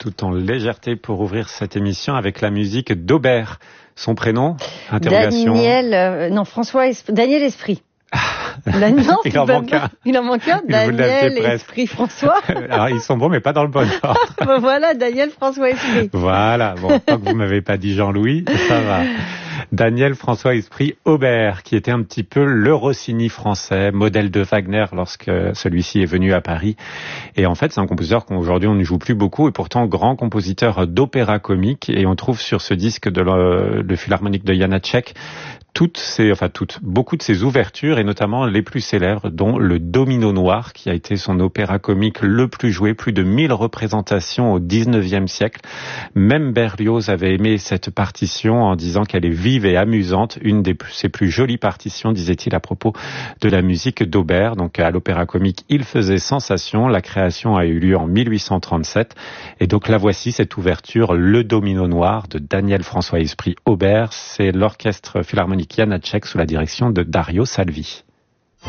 tout en légèreté pour ouvrir cette émission avec la musique d'Aubert. Son prénom? Interrogation. Daniel Esprit. Non, il en manque un. Daniel Esprit François. Alors, ils sont bons, mais pas dans le bon ordre. Voilà, Daniel François Esprit. Voilà, bon, tant que vous m'avez pas dit Jean-Louis, ça va. Daniel François Esprit Aubert, qui était un petit peu le Rossini français, modèle de Wagner lorsque celui-ci est venu à Paris. Et en fait, c'est un compositeur qu'aujourd'hui on ne joue plus beaucoup, et pourtant grand compositeur d'opéra comique. Et on trouve sur ce disque de le Philharmonique de Janáček beaucoup de ses ouvertures, et notamment les plus célèbres, dont le Domino Noir, qui a été son opéra comique le plus joué, plus de 1000 représentations au 19e siècle. Même Berlioz avait aimé cette partition en disant qu'elle est vive et amusante, une de ses plus jolies partitions, disait-il à propos de la musique d'Aubert. Donc à l'opéra comique, il faisait sensation. La création a eu lieu en 1837. Et donc la voici, cette ouverture, le Domino Noir de Daniel François Esprit Aubert. C'est l'orchestre philharmonique Janáček sous la direction de Dario Salvi.